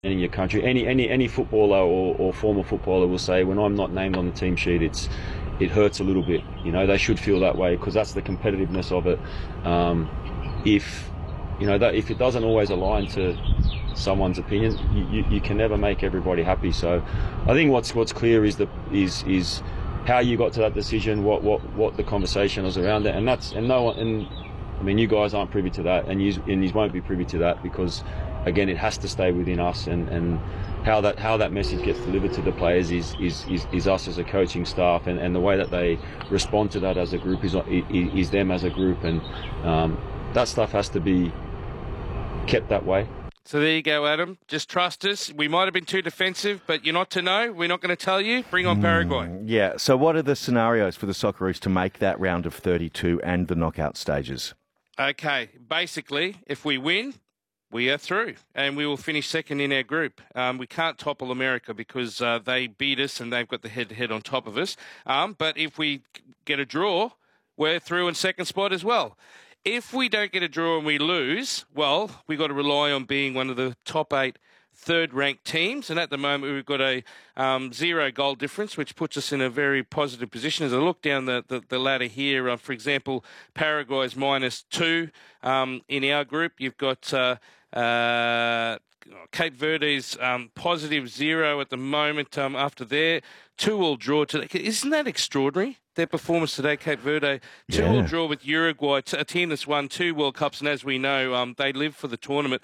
in your country. Any footballer or former footballer will say, when I'm not named on the team sheet, it hurts a little bit. They should feel that way because that's the competitiveness of it. If it doesn't always align to someone's opinion, you can never make everybody happy. So I think what's clear is how you got to that decision, what the conversation was around it, you guys aren't privy to that, and you won't be privy to that because, again, it has to stay within us, and how that message gets delivered to the players is us as a coaching staff, and the way that they respond to that as a group is them as a group, and that stuff has to be kept that way. So there you go, Adam. Just trust us. We might have been too defensive, but you're not to know. We're not going to tell you. Bring on Paraguay. Yeah. So what are the scenarios for the Socceroos to make that round of 32 and the knockout stages? Okay. Basically, if we win, we are through, and we will finish second in our group. We can't topple America because they beat us and they've got the head-to-head on top of us. But if we get a draw, we're through in second spot as well. If we don't get a draw and we lose, well, we've got to rely on being one of the top 8 third-ranked teams. And at the moment, we've got a 0 goal difference, which puts us in a very positive position. As I look down the ladder here, for example, Paraguay's -2 in our group. You've got Cape Verde's +0 at the moment after their 2-2 draw today. Isn't that extraordinary? Their performance today, Cape Verde, 2-2 draw with Uruguay, a team that's won 2 World Cups, and as we know, they live for the tournament.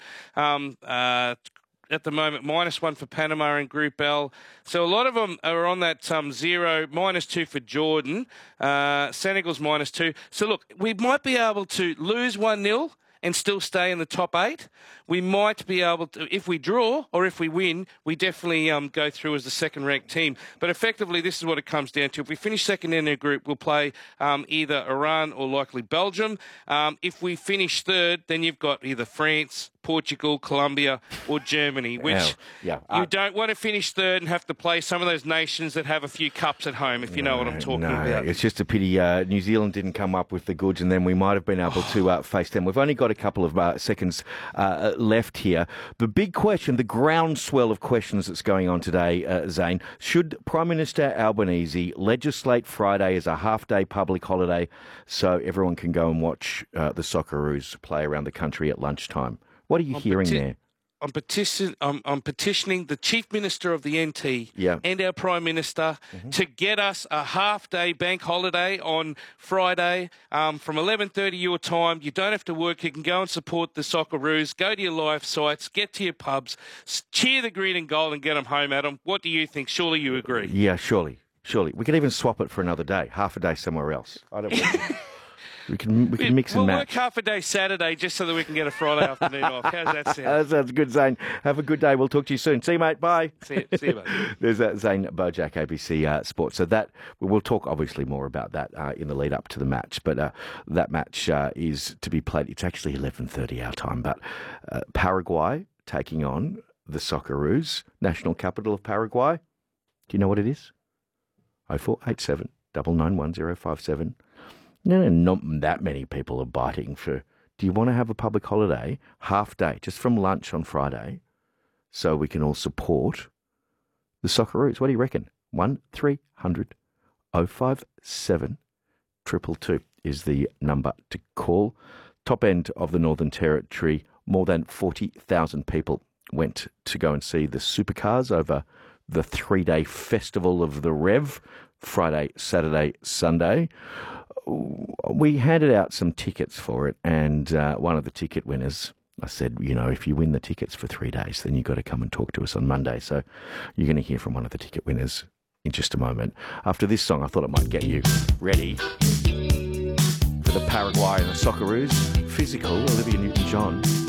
At the moment, -1 for Panama in Group L. So a lot of them are on that 0, -2 for Jordan. Senegal's -2. So look, we might be able to lose 1-0 and still stay in the top 8. We might be able to, if we draw or if we win, we definitely go through as the second-ranked team. But effectively, this is what it comes down to. If we finish second in our group, we'll play either Iran or likely Belgium. If we finish third, then you've got either France, Portugal, Colombia, or Germany, which you don't want to finish third and have to play some of those nations that have a few cups at home, if you know what I'm talking about. It's just a pity New Zealand didn't come up with the goods, and then we might have been able to face them. We've only got a couple of seconds left here. The big question, the groundswell of questions that's going on today, Zane, should Prime Minister Albanese legislate Friday as a half-day public holiday so everyone can go and watch the Socceroos play around the country at lunchtime? What are you hearing there? I'm petitioning the Chief Minister of the NT and our Prime Minister to get us a half-day bank holiday on Friday from 11:30 your time. You don't have to work. You can go and support the Socceroos. Go to your live sites. Get to your pubs. Cheer the green and gold and get them home, Adam. What do you think? Surely you agree. Yeah, surely. We could even swap it for another day, half a day somewhere else. I don't know. We can mix and match. We'll work half a day Saturday just so that we can get a Friday afternoon off. How's that sound? That sounds good, Zane. Have a good day. We'll talk to you soon. See you, mate. Bye. See you, mate. There's Zane Bojack, ABC Sports. So we'll talk obviously more about that in the lead up to the match. But that match is to be played. It's actually 11:30 our time. But Paraguay taking on the Socceroos, national capital of Paraguay. Do you know what it is? 0487 991 057. No, not that many people are biting for, do you want to have a public holiday, half day, just from lunch on Friday, so we can all support the Socceroos? What do you reckon? 1300 057 222 is the number to call. Top end of the Northern Territory, more than 40,000 people went to go and see the Supercars over the 3-day festival of the Rev, Friday, Saturday, Sunday. We handed out some tickets for it, and one of the ticket winners, I said, if you win the tickets for 3 days, then you've got to come and talk to us on Monday. So you're going to hear from one of the ticket winners in just a moment. After this song, I thought it might get you ready for the Paraguay and the Socceroos. Physical, Olivia Newton-John.